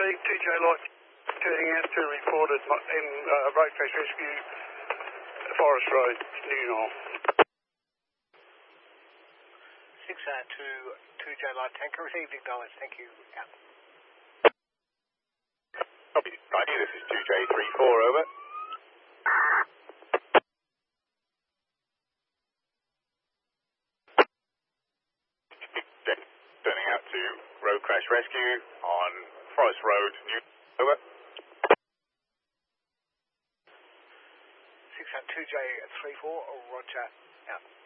being TJ Light, turning out to report in road crash rescue, Forest Road, New North. 602 J Light Tanker, received, acknowledged, thank you, out. Copy, 90, this is 2J34, over. Turning out to road crash rescue on Forest Road, New, over. 602 J34, roger, out.